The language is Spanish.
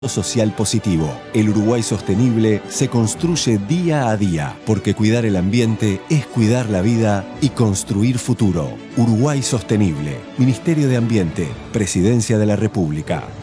social positivo. El Uruguay sostenible se construye día a día, porque cuidar el ambiente es cuidar la vida y construir futuro. Uruguay sostenible. Ministerio de Ambiente, Presidencia de la República.